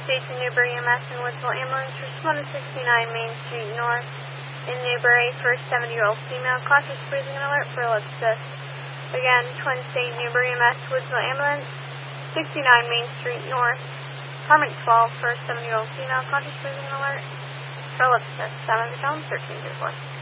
Station Newbury EMS and Woodsville Ambulance. Respond to 69 Main Street North in Newbury for a 70-year-old female. Cautious breathing and alert for lip assist. Again, Twin State Newbury EMS, Woodsville Ambulance, 69 Main Street North, apartment 12 for a 70-year-old female. Cautious breathing and alert for lip assist. 7 Hotel 1334.